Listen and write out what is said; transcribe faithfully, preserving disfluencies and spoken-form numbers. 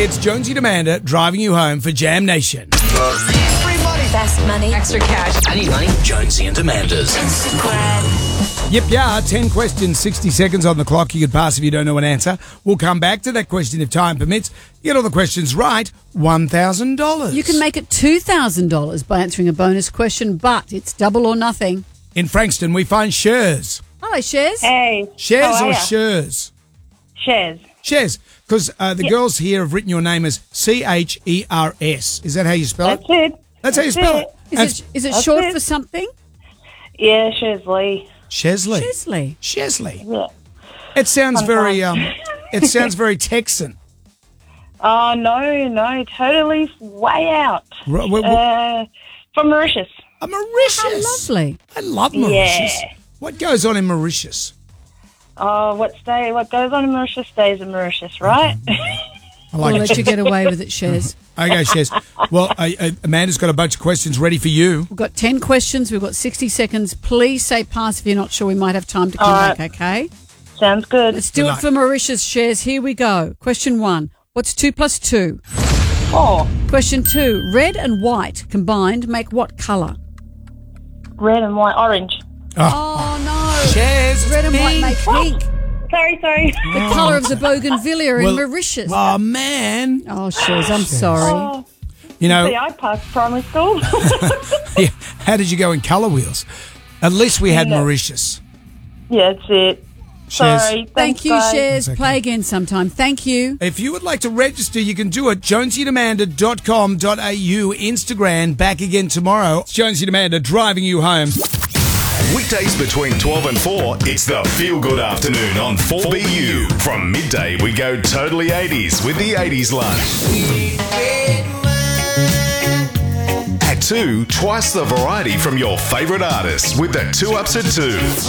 It's Jonesy and Amanda driving you home for Jam Nation. Free money. Best money. Extra cash. I need money. Jonesy and Amanda's. Instagram. Yep, yeah, ten questions, sixty seconds on the clock. You could pass if you don't know an answer. We'll come back to that question if time permits. You get all the questions right, one thousand dollars. You can make it two thousand dollars by answering a bonus question, but it's double or nothing. In Frankston, we find Shers. Hello, Shez. Hey. Shares how are or ya? Shers? Shares. Shares, because uh, the Yeah. girls here have written your name as C H E R S. Is that how you spell That's it? it. That's how you That's spell it. it. Is And it, is it That's short it. for something? Yeah, Shesley. Chesley. Chesley. Chesley. Yeah. It sounds very. Um, it sounds very Texan. Oh, no, no, totally way out. Ro- wh- wh- Uh, from Mauritius. uh, Mauritius. How lovely. I love Mauritius. Yeah. What goes on in Mauritius? Oh, what stay? What goes on in Mauritius stays in Mauritius, right? I like We'll it. let you get away with it, Shez. Okay, Shez. Well, uh, uh, Amanda's got a bunch of questions ready for you. We've got ten questions. We've got sixty seconds. Please say pass if you're not sure. We might have time to come All back, right. okay? Sounds good. Let's do Good it luck. for Mauritius, Shez. Here we go. Question one. What's two plus two? Oh, Question two. Red and white combined make what colour? red and white, orange. Oh, no. Shez. Red and white make pink. Sorry, sorry. The colour of the bougainvillea in Well, Mauritius. Oh, man. Oh, Shez, I'm sorry. Oh, You know, see, I passed primary school. yeah, how did you go in colour wheels? At least we had No. Mauritius. yeah, that's it. Shez. Sorry. Thank Thanks, you, guys. Shez. That's okay. Play again sometime. Thank you. If you would like to register, you can do it. jonesy and amanda dot com dot a u, Instagram, back again tomorrow. It's Jonesy and Amanda driving you home. Weekdays between twelve and four, it's the Feel Good Afternoon on four B U. From midday, we go totally eighties with the eighties lunch. At two, twice the variety from your favourite artists with the two ups at two.